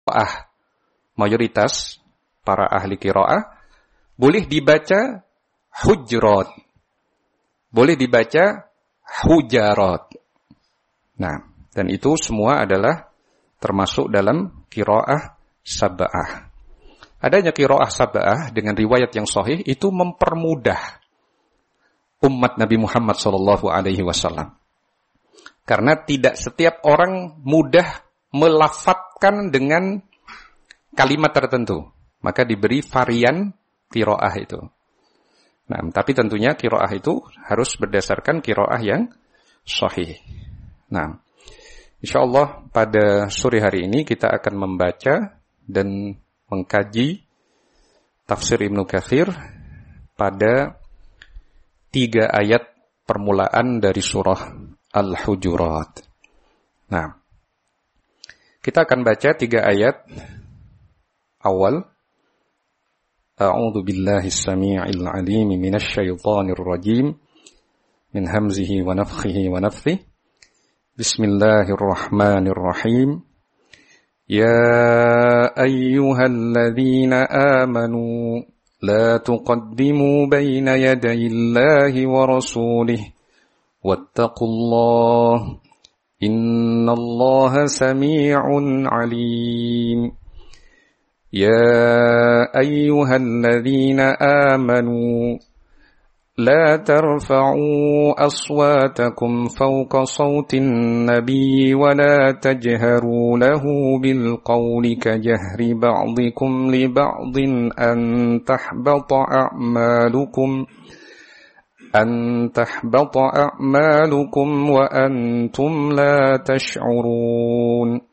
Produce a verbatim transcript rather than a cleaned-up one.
ah mayoritas para ahli qiraah boleh dibaca hujurat, boleh dibaca hujarat. Nah, dan itu semua adalah termasuk dalam qiraah sab'ah. Adanya qiraah sab'ah dengan riwayat yang sahih itu mempermudah umat Nabi Muhammad sallallahu alaihi wasallam. Karena tidak setiap orang mudah melafadzkan dengan kalimat tertentu, maka diberi varian qiraah itu. Nah, tapi tentunya qiraah itu harus berdasarkan qiraah yang sahih. Nah, insyaallah pada sore hari ini kita akan membaca dan mengkaji tafsir Ibnu Katsir pada tiga ayat permulaan dari surah Al-Hujurat. Nah, kita akan baca tiga ayat awal. A'udzu billahi as-sami'il 'alim minasy syaithanir rajim min hamzihi wa nafthihi wa nafthihi. Bismillahirrahmanirrahim. Ya ayyuhalladzina amanu la tuqaddimu baina yadayillahi wa rasulih wattaqullaha innallaha samii'un 'alim. يا أيها الذين آمنوا لا ترفعوا أصواتكم فوق صوت النبي ولا تجهروا له بالقول كجهر بعضكم لبعض أن تحبط أعمالكم أن تحبط أعمالكم وأنتم لا تشعرون